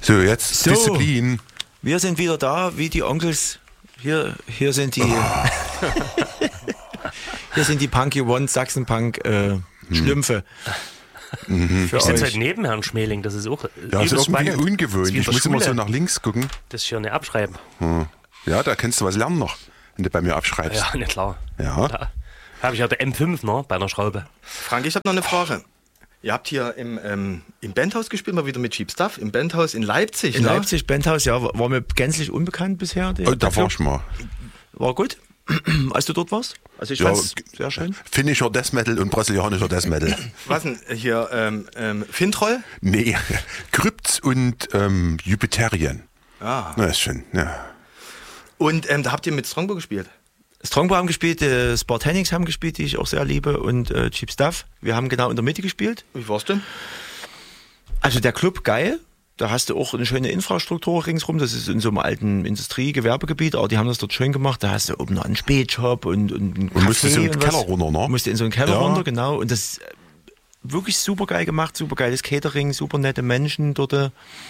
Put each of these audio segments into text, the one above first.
So, jetzt So. Disziplin. Wir sind wieder da, wie die Onkels. Hier sind die. Hier sind die Punky One Sachsen-Punk Schlümpfe. Für Ich sitze euch. halt neben Herrn Schmeling, das ist auch Ja, das ist irgendwie überspannend. ungewöhnlich. Ich Das muss ist wie in immer der so Schule. nach links gucken. Das hier nicht abschreiben. Ja, da kannst du was lernen noch, wenn du bei mir abschreibst. Ja, nicht klar. Ja. Da habe ich ja der M5 ne, bei einer Schraube. Frank, ich habe noch eine Frage. Ihr habt hier im Bandhaus gespielt, mal wieder mit Cheap Stuff, im Bandhaus in Leipzig. In ne? Leipzig, Bandhaus, ja, war mir gänzlich unbekannt bisher. Oh, da war ich mal. War gut, als du dort warst. Also ich Ja, fand's sehr schön. Finnischer Death Metal und brasilianischer Death Metal. Was denn hier, Fintroll? Nee, Krypt und Jupiterian. Ah. Na, ist schön. Ja. Und da habt ihr mit Strongbow gespielt? Strongbow haben gespielt, Spartanics haben gespielt, die ich auch sehr liebe, und Cheap Stuff. Wir haben genau in der Mitte gespielt. Wie war's denn? Also der Club, geil. Da hast du auch eine schöne Infrastruktur ringsrum. Das ist in so einem alten Industrie-Gewerbegebiet, aber die haben das dort schön gemacht. Da hast du oben noch einen Spätshop und einen Café. Und musstest in den und Keller was. runter, ne? Musste in so einen Keller Ja. runter, genau. Und das ist wirklich super geil gemacht, super geiles Catering, super nette Menschen dort.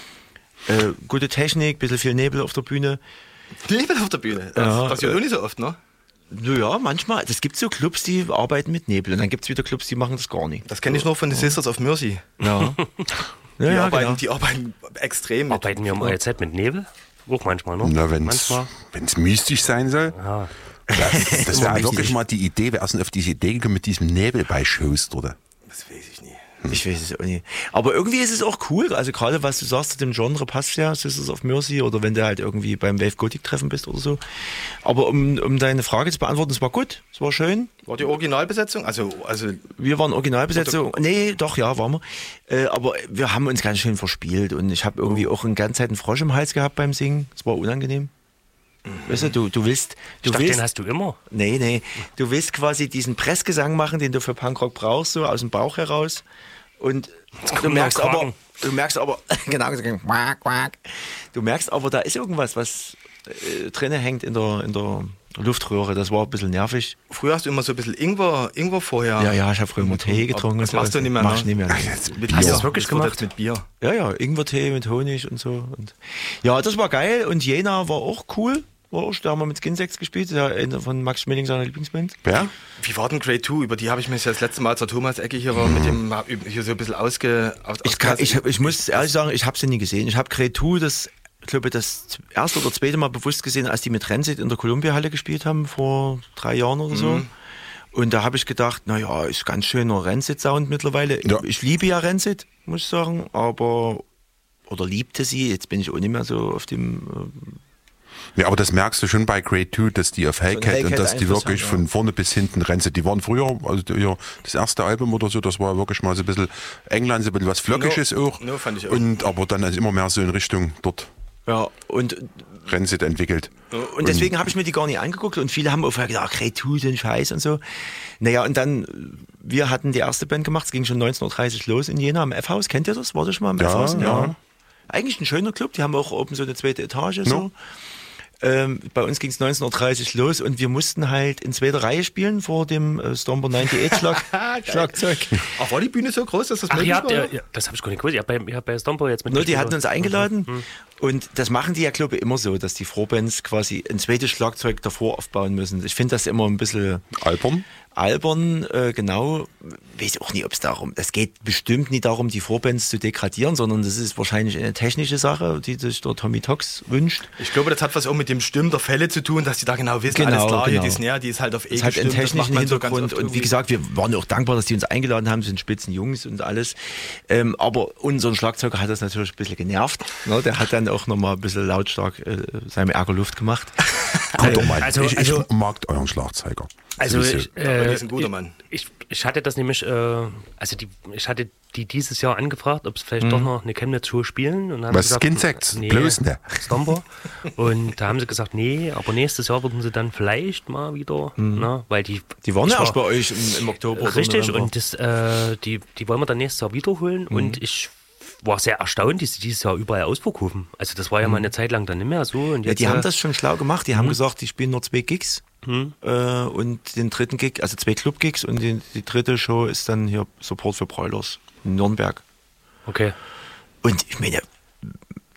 Gute Technik, bisschen viel Nebel auf der Bühne. Nebel auf der Bühne. Das Ja, passiert auch nicht so oft, ne? Naja, manchmal. Es gibt so Clubs, die arbeiten mit Nebel. Und dann gibt es wieder Clubs, die machen das gar nicht. Das kenne ich nur von den Sisters of Mercy. Ja. Die, ja, arbeiten, genau. die arbeiten extrem mit. Arbeiten wir um EZ mit Nebel? Auch manchmal, ne? Na, Manchmal. wenn es mystisch sein soll. Ja. Das wäre wirklich mal die Idee. Wer ist denn auf diese Idee gekommen mit diesem Nebel bei Shows, oder? Das weiß ich nie. Ich weiß es auch nicht. Aber irgendwie ist es auch cool. Also gerade was du sagst, zu dem Genre passt ja, Sisters of Mercy, oder wenn du halt irgendwie beim Wave Gothic Treffen bist oder so. Aber um deine Frage zu beantworten, es war gut, es war schön. War die Originalbesetzung? Also Wir waren Originalbesetzung. Nee, doch, ja, waren wir. Aber wir haben uns ganz schön verspielt und ich habe irgendwie auch eine ganze Zeit einen Frosch im Hals gehabt beim Singen. Es war unangenehm. Weißt du willst... Ich dachte, den hast du immer. Nee. Du willst quasi diesen Pressgesang machen, den du für Punkrock brauchst, so aus dem Bauch heraus. Und du merkst aber, genau, quack, quack. Du merkst aber, da ist irgendwas, was drinne hängt in der Luftröhre. Das war ein bisschen nervig. früher hast du immer so ein bisschen Ingwer vorher. Ja, ich habe früher immer Tee getrunken. Das und machst so. du nicht mehr, Mach ne? ich nicht mehr. Mit Hast du Bier. das wirklich wird gemacht? jetzt mit Bier. Ja, Ingwertee mit Honig und so. Und ja, das war geil. Und Jena war auch cool. Da haben wir mit Skinsex gespielt, einer von Max Schmeling, seiner Lieblingsband. Ja? Wie war denn Grade 2? Über die habe ich mich das letzte Mal, als der Thomas Ecke hier war, mit dem hier so ein bisschen Ich muss ehrlich sagen, ich habe sie nie gesehen. Ich habe Grade 2 das erste oder zweite Mal bewusst gesehen, als die mit Rancid in der Columbia-Halle gespielt haben, vor 3 Jahren oder so. Und da habe ich gedacht, naja, ist ganz schöner Rancid-Sound mittlerweile. Ja. Ich liebe ja Rancid, muss ich sagen, oder liebte sie, jetzt bin ich auch nicht mehr so auf dem... Ja, aber das merkst du schon bei Grade 2, dass die auf Hellcat Hellcat und dass die Einfluss wirklich haben, ja. von vorne bis hinten rennen. Die waren früher, also ja, das erste Album oder so, das war wirklich mal so ein bisschen England, so ein bisschen was Flockiges auch. No, fand ich auch. Und aber dann ist immer mehr so in Richtung dort Ja, und Rancid entwickelt. Und deswegen habe ich mir die gar nicht angeguckt und viele haben auch gedacht, Grade 2, so ein Scheiß und so. Naja, und dann, wir hatten die erste Band gemacht, es ging schon 19.30 Uhr los in Jena am F-Haus. Kennt ihr das? War das schon mal am Ja, F-Haus? ja. Eigentlich ein schöner Club, die haben auch oben so eine zweite Etage. So. Bei uns ging es 19.30 Uhr los und wir mussten halt in zweiter Reihe spielen vor dem Stomper 98 Schlagzeug. Ach, war die Bühne so groß, dass das Ach, möglich ihr habt, war? ja, das habe ich gar nicht gewusst. Ihr habt bei Stomper jetzt mit. Nur die hatten uns eingeladen und das machen die ja, glaube ich, immer so, dass die Vorbands quasi ein zweites Schlagzeug davor aufbauen müssen. Ich finde das immer ein bisschen albern, genau. Weiß auch nicht, ob es geht bestimmt nicht darum, die Vorbands zu degradieren, sondern das ist wahrscheinlich eine technische Sache, die sich der Tommy Tox wünscht. Ich glaube, das hat was auch mit dem Stimmen der Fälle zu tun, dass die da genau wissen, alles klar, hier die Snare, die ist halt auf E Es hat einen gestimmt, das macht technischen man so ganz Hintergrund oft und wie irgendwie. gesagt, wir waren auch dankbar, dass die uns eingeladen haben, sind spitzen Jungs und alles. Aber unseren Schlagzeuger hat das natürlich ein bisschen genervt. Ne? Der hat dann auch nochmal ein bisschen lautstark seinem Ärger Luft gemacht. Ich mag euren Schlagzeuger. Also Sowieso. Aber die ist ein guter Mann. Ich hatte das nämlich, ich hatte die dieses Jahr angefragt, ob sie vielleicht doch noch eine Chemnitz-Tour spielen. Und haben Was, gesagt, Skinsex? Nee, Bloß ne? Stomper. Und da haben sie gesagt, nee, aber nächstes Jahr würden sie dann vielleicht mal wieder, ne, weil die Die waren ja ich erst bei euch im Oktober. oder richtig, November. und die wollen wir dann nächstes Jahr wiederholen. Und ich war sehr erstaunt, dass sie dieses Jahr überall ausverkaufen. Also das war ja mal eine Zeit lang dann nicht mehr so. Und Ja, jetzt, die haben das schon schlau gemacht. Die haben gesagt, die spielen nur 2 Gigs. Und den dritten Gig, also 2 Club-Gigs und die dritte Show ist dann hier Support für Broilers in Nürnberg. Okay. Und ich meine,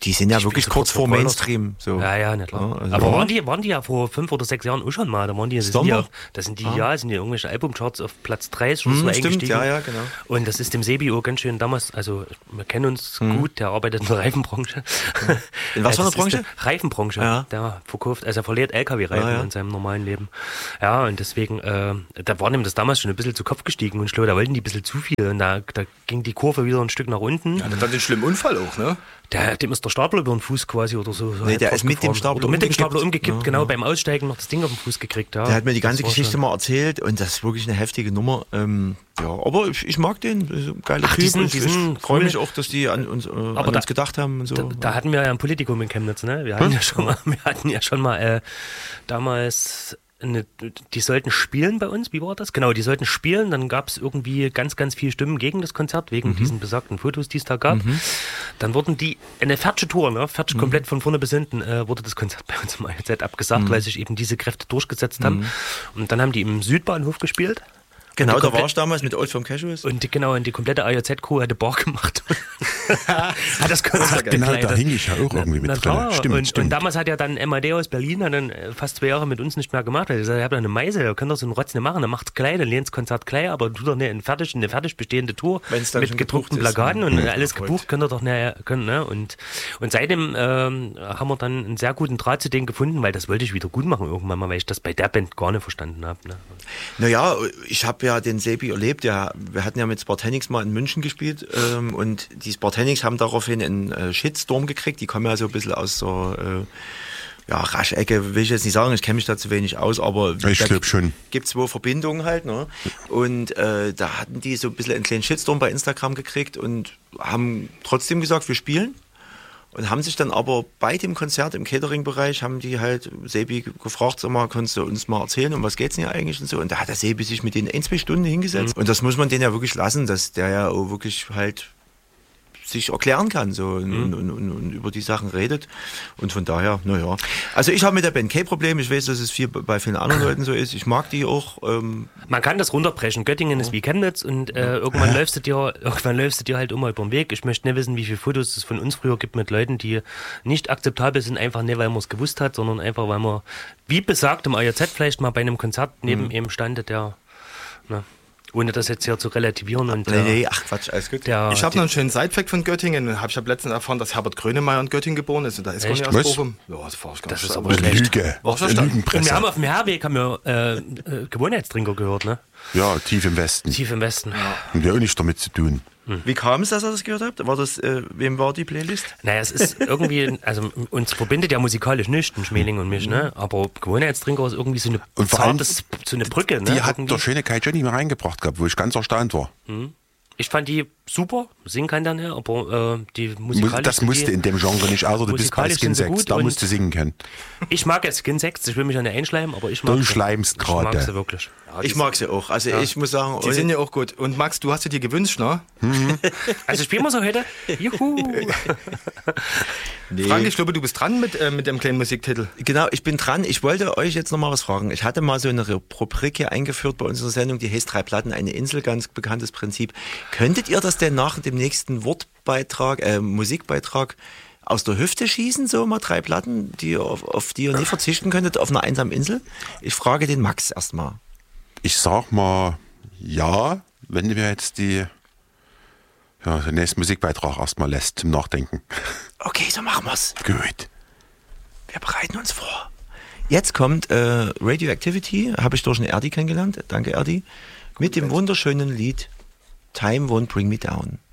Die sind ja wirklich kurz vor Mainstream. So. Ja, nicht klar. Ja, also aber waren die ja vor 5 oder 6 Jahren auch schon mal. Da waren die, sind die irgendwelche Albumcharts auf Platz 30 oder so eingestiegen. Ja, genau. Und das ist dem Sebi auch ganz schön damals, also wir kennen uns gut, der arbeitet in der Reifenbranche. In was für einer Branche? Reifenbranche. Ja. Der verkauft, also er verliert LKW-Reifen in seinem normalen Leben. Ja, und deswegen, da war ihm das damals schon ein bisschen zu Kopf gestiegen und ich glaube, da wollten die ein bisschen zu viel und da ging die Kurve wieder ein Stück nach unten. Ja, das war den schlimmen Unfall auch, ne? Dem ist der Stapler über den Fuß quasi oder so. Nee, der ist mit dem Stapler umgekippt, genau, beim Aussteigen noch das Ding auf den Fuß gekriegt. Ja. Der hat mir die ganze Geschichte mal erzählt und das ist wirklich eine heftige Nummer. Ja, aber ich mag den, geiler Typ. Ich freue mich auch, dass die an uns gedacht haben. Und so. Da hatten wir ja ein Politikum in Chemnitz, ne? Wir hatten ja schon mal damals... die sollten spielen bei uns, wie war das? Genau, die sollten spielen, dann gab es irgendwie ganz, ganz viele Stimmen gegen das Konzert, wegen diesen besagten Fotos, die es da gab. Dann wurden die, eine fertige Tour, ne? Fertig komplett von vorne bis hinten, wurde das Konzert bei uns im AJZ abgesagt, weil sich eben diese Kräfte durchgesetzt haben. Und dann haben die im Südbahnhof gespielt. Genau, da war ich damals mit Old Firm Casuals. Und die komplette AJZ-Crew hatte Bar gemacht. Hat das Konzert genau, da hing ich ja auch irgendwie mit drin. Stimmt. Und damals hat ja dann MAD aus Berlin dann fast 2 Jahre mit uns nicht mehr gemacht. Er sagt, ihr habt ja eine Meise, ihr könnt doch so einen Rotz nicht machen, dann macht's klein, dann lehnt's Konzert klein, aber tut doch nicht eine fertig bestehende Tour mit gedruckten Plakaten und alles gebucht, könnt ihr doch nicht können. Ne? Und seitdem haben wir dann einen sehr guten Draht zu denen gefunden, weil das wollte ich wieder gut machen irgendwann mal, weil ich das bei der Band gar nicht verstanden habe. Ne? Naja, ich habe ja den Sebi erlebt, wir hatten ja mit Spartanix mal in München gespielt und die Spartanix haben daraufhin einen Shitstorm gekriegt, die kommen ja so ein bisschen aus so Raschecke, will ich jetzt nicht sagen, ich kenne mich da zu wenig aus, aber ich glaube schon. Gibt es wohl Verbindungen halt, ne? Und da hatten die so ein bisschen einen kleinen Shitstorm bei Instagram gekriegt und haben trotzdem gesagt, wir spielen. Und haben sich dann aber bei dem Konzert im Catering-Bereich, haben die halt Sebi gefragt, sag mal, kannst du uns mal erzählen, um was geht's denn hier eigentlich und so. Und da hat der Sebi sich mit denen 1-2 Stunden hingesetzt. Und das muss man denen ja wirklich lassen, dass der ja auch wirklich halt sich erklären kann so und über die Sachen redet. Und von daher, naja. Also ich habe mit der Band kein Problem. Ich weiß, dass es bei vielen anderen Leuten so ist. Ich mag die auch. Man kann das runterbrechen. Göttingen ist wie Chemnitz und irgendwann läufst du dir halt immer über den Weg. Ich möchte nicht wissen, wie viele Fotos es von uns früher gibt mit Leuten, die nicht akzeptabel sind, einfach nicht, weil man es gewusst hat, sondern einfach, weil man, wie besagt, im AJZ vielleicht mal bei einem Konzert neben ihm stand, der... Na, ohne das jetzt hier zu relativieren. Und ach Quatsch, alles gut. Ich habe noch einen schönen Sidefact von Göttingen. Ich habe letztens erfahren, dass Herbert Grönemeyer in Göttingen geboren ist. Und da ist gar nicht aus Bochum. Ja, das ist aber eine Lüge. Und wir haben auf dem Herweg Gewohnheitstrinker gehört, ne? Ja, tief im Westen. Tief im Westen. Ja. Und wir haben auch nichts damit zu tun. Wie kam es, dass ihr das gehört habt? War das, wem war die Playlist? Naja, es ist irgendwie, also uns verbindet ja musikalisch nichts, Schmeling und mich, ne? Aber Gewohnheitstrinker ist irgendwie so eine, und vor allem, so eine Brücke, ne? Die hat der schöne Kai Johnny mal reingebracht gehabt, wo ich ganz erstaunt war. Ich fand die super, singen kann der nicht, aber die musikalisch... Das musste in dem Genre nicht, also du bist bei Skin 6, da musst du singen können. Ich mag ja Skin 6, ich will mich ja nicht einschleimen, aber ich mag sie. Du schleimst gerade. Ich mag sie wirklich. Ja, ich mag sie auch, also ich muss sagen... Die sind ja auch gut. Und Max, du hast sie dir gewünscht, ne? Also spielen wir so heute? Juhu! Nee. Frank, ich glaube, du bist dran mit dem kleinen Musiktitel. Genau, ich bin dran. Ich wollte euch jetzt noch mal was fragen. Ich hatte mal so eine Rubrik hier eingeführt bei unserer Sendung, die heißt 3 Platten, eine Insel, ganz bekanntes Prinzip. Könntet ihr das denn nach dem nächsten Musikbeitrag aus der Hüfte schießen, so mal 3 Platten, auf die ihr nie verzichten könntet, auf einer einsamen Insel? Ich frage den Max erstmal. Ich sag mal, ja, wenn du mir jetzt den nächsten Musikbeitrag erstmal lässt zum Nachdenken. Okay, so machen wir's. Gut. Wir bereiten uns vor. Jetzt kommt Radioactivity, habe ich durch einen Erdi kennengelernt. Danke, Erdi. Mit dem wunderschönen Lied Time Won't Bring Me Down.